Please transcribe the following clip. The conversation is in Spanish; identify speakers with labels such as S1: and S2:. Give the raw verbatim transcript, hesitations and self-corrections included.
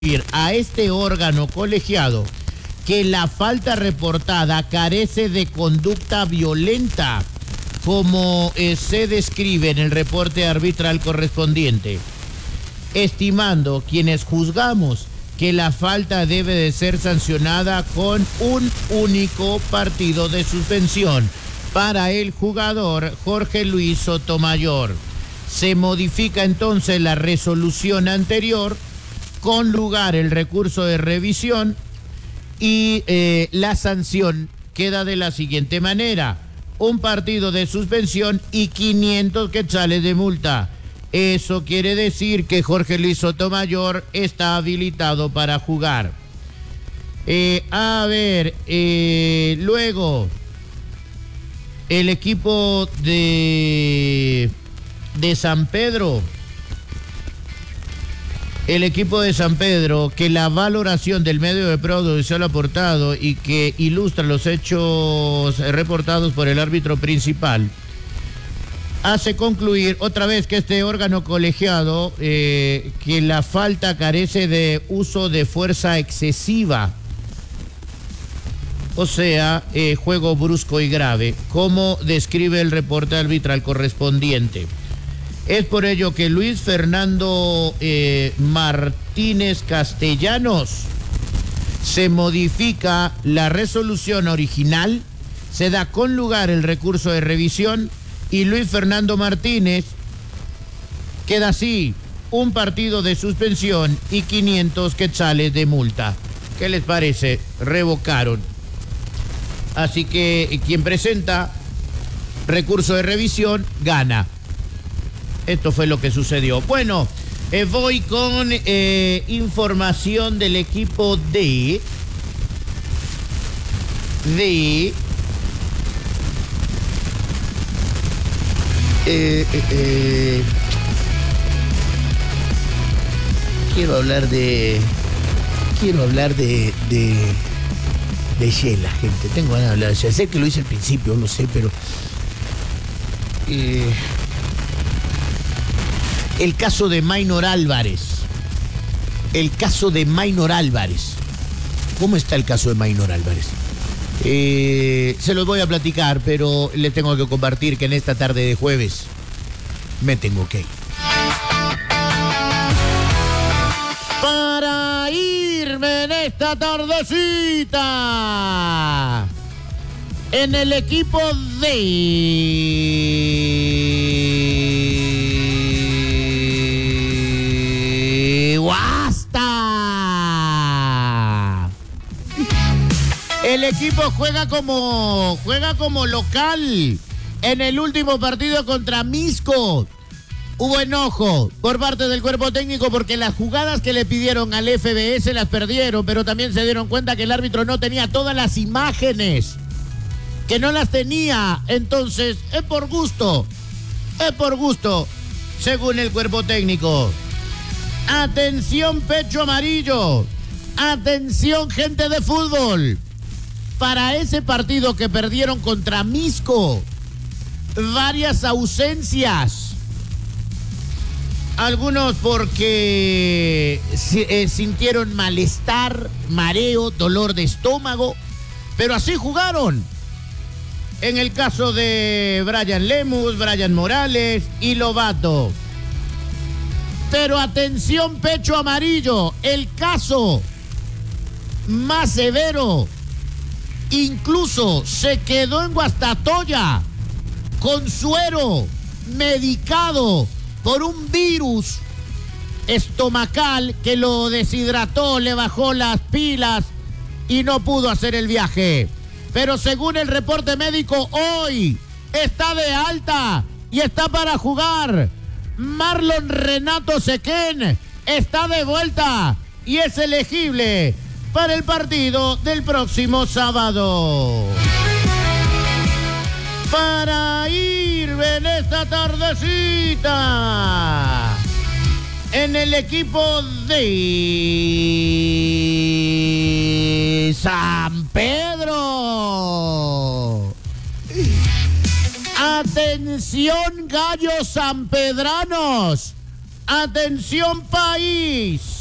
S1: a este órgano colegiado que la falta reportada carece de conducta violenta, como eh, se describe en el reporte arbitral correspondiente, estimando quienes juzgamos que la falta debe de ser sancionada con un único partido de suspensión para el jugador Jorge Luis Sotomayor. Se modifica entonces la resolución anterior, con lugar el recurso de revisión, y eh, la sanción queda de la siguiente manera: un partido de suspensión y quinientos quetzales de multa. Eso quiere decir que Jorge Luis Sotomayor está habilitado para jugar. Eh, a ver, eh, luego, el equipo de, de San Pedro, el equipo de San Pedro, que la valoración del medio de producción aportado y que ilustra los hechos reportados por el árbitro principal, hace concluir otra vez que este órgano colegiado, eh, que la falta carece de uso de fuerza excesiva, o sea, eh, juego brusco y grave, como describe el reporte arbitral correspondiente. Es por ello que Luis Fernando eh, Martínez Castellanos se modifica la resolución original, se da con lugar el recurso de revisión y Luis Fernando Martínez queda así: un partido de suspensión y quinientos quetzales de multa. ¿Qué les parece? Revocaron. Así que quien presenta recurso de revisión gana. Esto fue lo que sucedió. Bueno, eh, voy con eh, información del equipo de... De... Eh, eh, eh, quiero hablar de... Quiero hablar de... De, de Shela, gente. Tengo ganas de hablar de Shela. Sé que lo hice al principio, no sé, pero... Eh, El caso de Maynor Álvarez. El caso de Maynor Álvarez. ¿Cómo está el caso de Maynor Álvarez? Eh, se los voy a platicar, pero les tengo que compartir que en esta tarde de jueves me tengo que ir. Para irme en esta tardecita, en el equipo de... ¡Basta! El equipo juega como juega como local en el último partido contra Misco. Hubo enojo por parte del cuerpo técnico porque las jugadas que le pidieron al F B S las perdieron, pero también se dieron cuenta que el árbitro no tenía todas las imágenes, que no las tenía. Entonces, es por gusto, es por gusto, según el cuerpo técnico. Atención, pecho amarillo. Atención, gente de fútbol. Para ese partido que perdieron contra Misco, varias ausencias. Algunos porque eh, sintieron malestar, mareo, dolor de estómago, pero así jugaron. En el caso de Brian Lemus, Brian Morales y Lobato. Pero atención, pecho amarillo, el caso más severo, incluso se quedó en Guastatoya con suero, medicado por un virus estomacal que lo deshidrató, le bajó las pilas y no pudo hacer el viaje. Pero según el reporte médico, hoy está de alta y está para jugar. Marlon Renato Sequén está de vuelta y es elegible para el partido del próximo sábado. Para ir en esta tardecita, en el equipo de San Pedro. Atención, gallos sanpedranos. Atención, país.